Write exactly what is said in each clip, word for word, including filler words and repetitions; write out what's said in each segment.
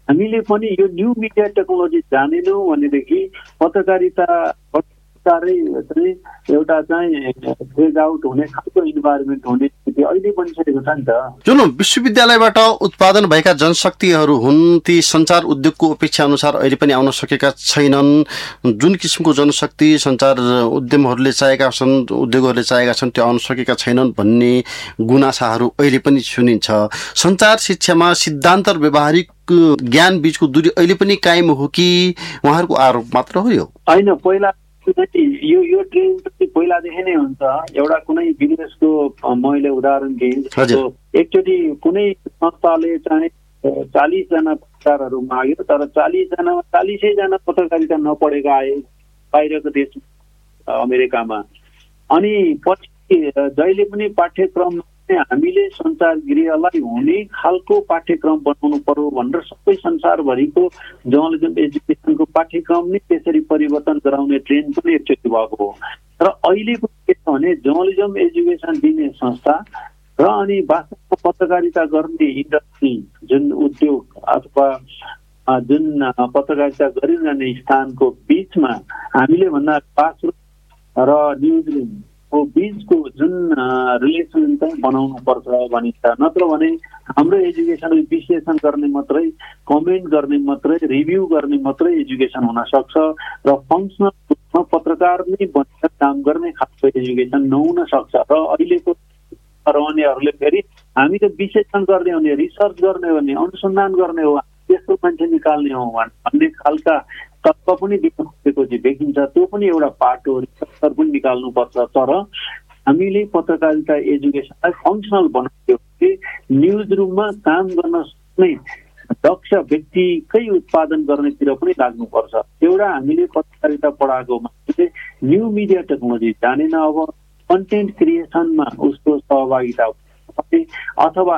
हामीले पनि यो न्यू मिडिया टेक्नोलोजी जानेनौँ भनेदेखि पत्रकारिता साह्रै चाहिँ एउटा चाहिँ फेज आउट हुने खालको इन्भाइरोमेन्ट हुने स्थिति अहिले बनिसकेको छ नि त। जुन विश्वविद्यालयबाट उत्पादन भएका जनशक्तिहरू हुन् ती सञ्चार उद्योगको अपेक्षा अनुसार अहिले पनि आउन सकेका छैनन्। जुन किसिमको जनशक्ति सञ्चार उद्यमहरूले चाहेका छन् उद्योगहरूले चाहेका छन् त्यो आउन सकेका छैनन् भन्ने गुनासाहरू अहिले पनि सुनिन्छ। सञ्चार शिक्षामा सिद्धान्त र व्यावहारिक ज्ञान बीचको दूरी अहिले पनि कायम हो कि उहाँहरूको आरोप मात्र हो? यो होइन, पहिला यो यो ट्रेन चाहिँ पहिलादेखि नै हुन्छ। एउटा कुनै बिजनेसको मैले उदाहरण दिएँ, एकचोटि कुनै संस्थाले चाहिँ चालिसजना पत्रकारहरू माग्यो, तर चालिसजनामा चालिसैजना पत्रकारिता नपढेका आए बाहिरको देश अमेरिकामा। अनि पछि जहिले पनि पाठ्यक्रम हामीले सञ्चार गृहलाई हुने खालको पाठ्यक्रम बनाउनु पर्यो भनेर सबै संसारभरिको जर्नलिजम एजुकेसनको पाठ्यक्रम नै त्यसरी परिवर्तन गराउने ट्रेन पनि एकचोटि भएको हो। र अहिलेको के छ भने जर्नलिजम एजुकेसन दिने संस्था र अनि वास्तवमा पत्रकारिता गर्ने इन्डस्ट्री जुन उद्योग अथवा जुन पत्रकारिता गरिरहने स्थानको बिचमा हामीले भन्दा क्लासरुम र न्युज रुम को बीचको जुन रिलेसन चाहिँ बनाउनु पर्छ भनिन्छ। नत्र भने हाम्रो एजुकेसन विश्लेषण गर्ने मात्रै, कमेन्ट गर्ने मात्रै, रिभ्यू गर्ने मात्रै एजुकेसन हुन सक्छ र फङ्सनल रूपमा पत्रकार नै बनेर काम गर्ने खालको एजुकेसन नहुन सक्छ। र अहिलेको रहनेहरूले फेरि हामी त विश्लेषण गर्ने हो भने, रिसर्च गर्ने हो भने, अनुसन्धान गर्ने हो, त्यस्तो मान्छे निकाल्ने हो भन्ने खालका तत्त्व पनि दिएको चाहिँ देखिन्छ। त्यो पनि एउटा पार्ट हो, रिसर्चर पनि निकाल्नुपर्छ। तर हामीले पत्रकारिता एजुकेसनलाई फङ्सनल बनाउँथ्यौँ कि न्युज रुममा काम गर्न सक्ने दक्ष व्यक्तिकै उत्पादन गर्नेतिर पनि लाग्नुपर्छ। एउटा हामीले पत्रकारिता पढाएको मान्छेले न्यू मिडिया टेक्नोलोजी जानेन, अब कन्टेन्ट क्रिएसनमा उसको सहभागिता अथवा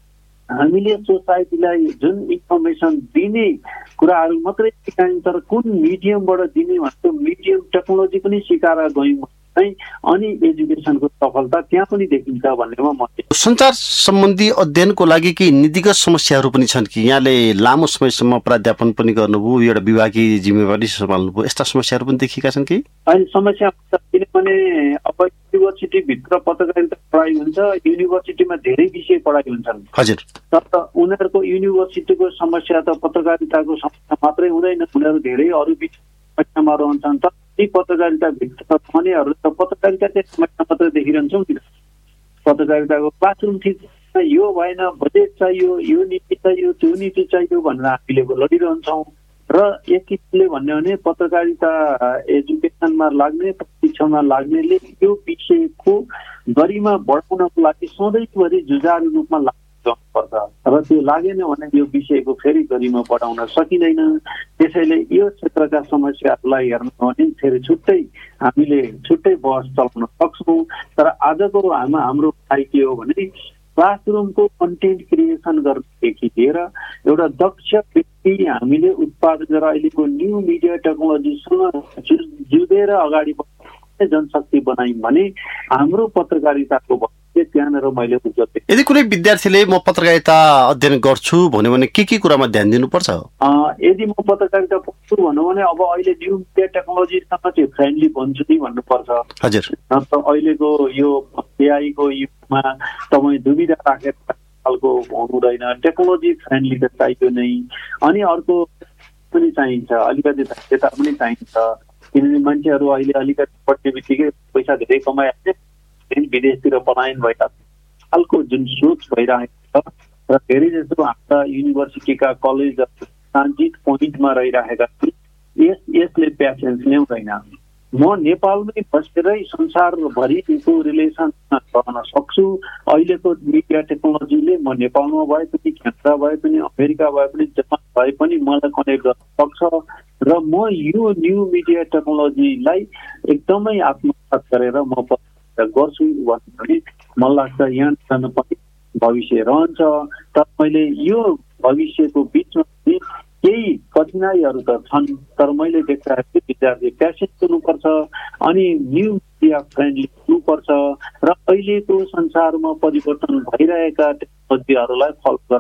हामीले सोसाइटीलाई जुन इन्फर्मेसन दिने कुराहरू मात्रै सिकायौँ, तर कुन मिडियमबाट दिने भनेको मिडियम टेक्नोलोजी पनि सिकाएर गयौँ चाहिँ अनि एजुकेसनको सफलता त्यहाँ पनि देखिन्छ भन्नेमा म। सञ्चार सम्बन्धी अध्ययनको लागि केही नीतिगत समस्याहरू पनि छन् कि? यहाँले लामो समयसम्म प्राध्यापन पनि गर्नुभयो, एउटा विभागीय जिम्मेवारी सम्हाल्नुभयो, यस्ता समस्याहरू पनि देखिएका छन् कि? होइन, समस्या किनभने अब युनिभर्सिटीभित्र पत्रकारिता पढाइ हुन्छ, युनिभर्सिटीमा धेरै विषय पढाइ हुन्छन्। हजुर। तर उनीहरूको युनिभर्सिटीको समस्या त पत्रकारिताको समस्या मात्रै हुँदैन, उनीहरू धेरै अरू समस्यामा रहन्छन्। तर ती पत्रकारिताभित्र रहनेहरू त पत्रकारिता चाहिँ समस्या मात्रै देखिरहन्छौँ नि। पत्रकारिताको क्लासरुम ठिक यो भएन, बजेट चाहियो, यो नीति चाहियो, त्यो नीति चाहियो भनेर हामीले लडिरहन्छौँ। र एक किसिमले भन्यो भने पत्रकारिता एजुकेसनमा लाग्ने, प्रशिक्षणमा लाग्नेले यो विषयको गरिमा बढाउनको लागि सधैँभरि जुझारु रूपमा लाग्नुपर्छ। र त्यो लागेन भने यो विषयको फेरि गरिमा बढाउन सकिँदैन। त्यसैले यो क्षेत्रका समस्याहरूलाई हेर्नु भने फेरि छुट्टै हामीले छुट्टै बहस चलाउन सक्छौँ। तर आजको हामा हाम्रो खाइ के हो भने क्लासरुमको कन्टेन्ट क्रिएसन गर्नेदेखि लिएर एउटा दक्ष व्यक्ति हामीले उत्पादन गरेर अहिलेको न्यू मिडिया टेक्नोलोजीसँग जुझेर अगाडि बढ्ने जनशक्ति बनायौँ भने हाम्रो पत्रकारिताको भविष्य त्यहाँनिर मैले उज्जवल देखेँ। यदि कुनै विद्यार्थीले म पत्रकारिता अध्ययन गर्छु भन्यो भने के के कुरामा ध्यान दिनुपर्छ? यदि म पत्रकारिता पढ्छु भन्यो भने अब अहिले न्यू मिडिया टेक्नोलोजीसँग चाहिँ फ्रेन्डली भन्छु नि भन्नुपर्छ। हजुर। अहिलेको यो एआईको युगमा तपाईँ दुविधा राखेर खालको हुँदैन, टेक्नोलोजी फ्रेन्डली त चाहियो नै। अनि अर्को पनि चाहिन्छ, अलिकति धैर्यता पनि चाहिन्छ, किनभने मान्छेहरू अहिले अलिकति पढ्ने बित्तिकै पैसा धेरै कमाइहाल्छ, विदेशतिर पलायन भइरहेको खालको जुन सोच भइरहेको छ। र धेरै जस्तो हाम्रा युनिभर्सिटीका कलेजहरू ट्रान्जिट पोइन्टमा रहिरहेका छन्। यस यसले प्यासेन्स ल्याउँदैन। म नेपालमै बसेरै संसारभरिको रिलेसनमा रहन सक्छु। अहिलेको मिडिया टेक्नोलोजीले म नेपालमा भए पनि, क्यानाडा भए पनि, अमेरिका भए पनि, जापान भए पनि मलाई कनेक्ट गर्न सक्छ। र म यो न्यू मिडिया टेक्नोलोजीलाई एकदमै आत्मसात गरेर म गर्छु भन्ने मलाई लाग्छ। यहाँ जान पनि भविष्य रहन्छ। तर मैले यो भविष्यको बिचमा केही कठिनाइहरू त छन्, तर मैले देखाएको विद्यार्थी प्यासेन्ट हुनुपर्छ अनि न्यू मिडिया फ्रेन्डली हुनुपर्छ र अहिलेको संसारमा परिवर्तन भइरहेका टेक्नोलोजीहरूलाई फलो गर्न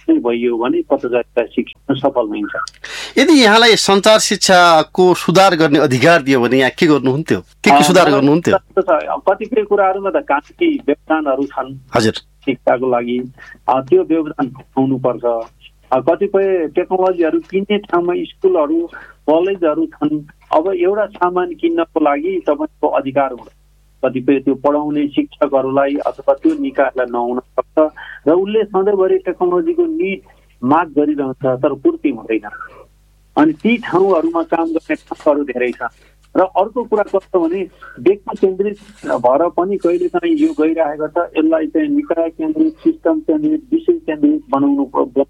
नै भइयो भने पत्रकारिता शिक्षा सफल हुन्छ। यदि यहाँलाई सञ्चार शिक्षाको सुधार गर्ने अधिकार दियो भने यहाँ के गर्नुहुन्थ्यो, के के सुधार गर्नुहुन्थ्यो? कतिपय कुराहरूमा त कानुनी व्यवधानहरू छन् हजुर शिक्षाको लागि, त्यो व्यवधान हुनुपर्छ। कतिपय टेक्नोलोजीहरू किन्ने ठाउँमा स्कुलहरू कलेजहरू छन्, अब एउटा सामान किन्नको लागि तपाईँको अधिकार हुँदैन। कतिपय त्यो पढाउने शिक्षकहरूलाई अथवा त्यो निकायलाई नहुन सक्छ र उसले सधैँभरि टेक्नोलोजीको निड माग गरिरहन्छ तर पूर्ति हुँदैन। अनि ती ठाउँहरूमा काम गर्ने ठाउँहरू धेरै छन्। र अर्को कुरा कस्तो भने व्यक्ति केन्द्रित भएर पनि कहिले काहीँ यो गइरहेको छ, यसलाई चाहिँ निकाय केन्द्रित, सिस्टम केन्द्रित, विषय केन्द्रित बनाउनु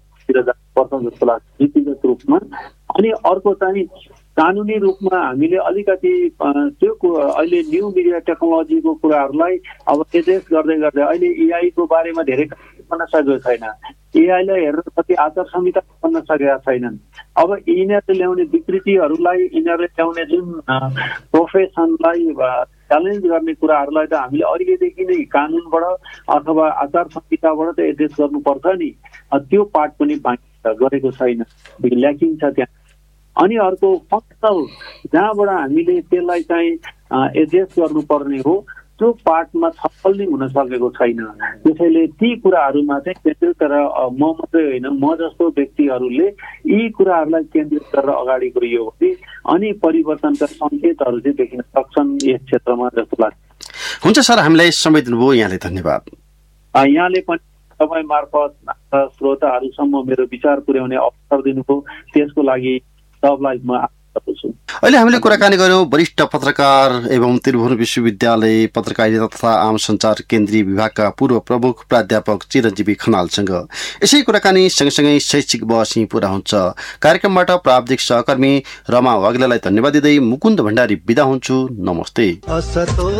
पर्छ जस्तो लाग्छ नीतिगत रूपमा। अनि अर्को चाहिँ कानुनी रूपमा हामीले अलिकति त्यो अहिले न्यू मिडिया टेक्नोलोजीको कुराहरूलाई अब एड्रेस गर्दै गर्दै अहिले एआईको बारेमा धेरै बन्न सकेको छैन। एआईलाई हेरेर कति आचार संहिता बन्न सकेका छैनन्। अब यिनीहरूले ल्याउने विकृतिहरूलाई, यिनीहरूले ल्याउने जुन प्रोफेसनलाई च्यालेन्ज गर्ने कुराहरूलाई त हामीले अहिलेदेखि नै कानुनबाट अथवा आचार संहिताबाट त एड्रेस गर्नुपर्छ नि। त्यो पार्ट पनि बाँकी गरेको छैन, ल्याकिङ छ त्यहाँ। अनि अर्को फङ्सनल जहाँबाट हामीले त्यसलाई चाहिँ एड्रेस गर्नुपर्ने हो त्यो पार्टमा छलफल नै हुन सकेको छैन। त्यसैले ती कुराहरूमा चाहिँ केन्द्रित गरेर म मात्रै होइन, म जस्तो व्यक्तिहरूले यी कुराहरूलाई केन्द्रित गरेर अगाडि गइयो भने अनि परिवर्तनका सङ्केतहरू चाहिँ देखिन सक्छन् यस क्षेत्रमा जस्तो लाग्छ। हुन्छ सर, हामीलाई समय दिनुभयो, यहाँले धन्यवाद। यहाँले पनि तपाईँ मार्फत श्रोताहरूसम्म मेरो विचार पुर्याउने अवसर दिनुभयो, त्यसको लागि सबलाई म आभार छु। अहिले हामीले कुराकानी गर्यौं वरिष्ठ पत्रकार एवं त्रिभुवन विश्वविद्यालय पत्रकारिता तथा आम सञ्चार केन्द्रीय विभागका पूर्व प्रमुख प्राध्यापक चिरञ्जीवी खनालसँग। यसै कुराकानी सँगसँगै शैक्षिक बहस पूरा हुन्छ। कार्यक्रमबाट प्राविधिक सहकर्मी रमा वाग्लेलाई धन्यवाद दिँदै मुकुन्द भण्डारी बिदा हुन्छु। नमस्ते।